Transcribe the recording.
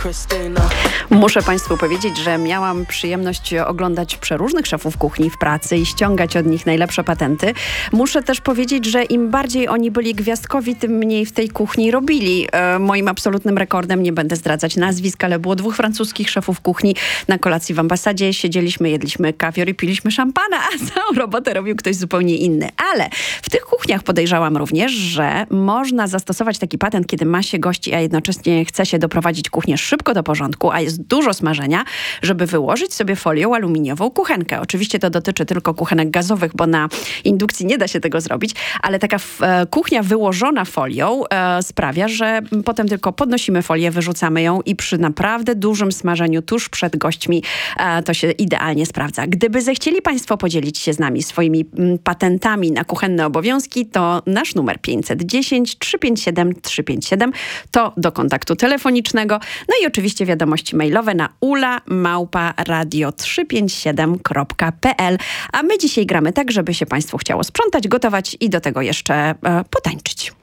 Muszę Państwu powiedzieć, że miałam przyjemność oglądać przeróżnych szefów kuchni w pracy i ściągać od nich najlepsze patenty. Muszę też powiedzieć, że im bardziej oni byli gwiazdkowi, tym mniej w tej kuchni robili. Moim absolutnym rekordem, nie będę zdradzać nazwisk, ale było 2 francuskich szefów kuchni na kolacji w ambasadzie. Siedzieliśmy, jedliśmy kawior i piliśmy szampana, a całą robotę robił ktoś zupełnie inny. Ale w tych kuchniach podejrzałam również, że można zastosować taki patent, kiedy ma się gości, a jednocześnie chce się doprowadzić kuchnię szybko do porządku, a jest dużo smażenia, żeby wyłożyć sobie folią aluminiową kuchenkę. Oczywiście to dotyczy tylko kuchenek gazowych, bo na indukcji nie da się tego zrobić, ale taka kuchnia wyłożona folią sprawia, że potem tylko podnosimy folię, wyrzucamy ją i przy naprawdę dużym smażeniu tuż przed gośćmi to się idealnie sprawdza. Gdyby zechcieli Państwo podzielić się z nami swoimi patentami na kuchenne obowiązki, to nasz numer 510 357 357 to do kontaktu telefonicznego. No i oczywiście wiadomości mailowe na ula@radio357.pl. A my dzisiaj gramy tak, żeby się Państwu chciało sprzątać, gotować i do tego jeszcze potańczyć.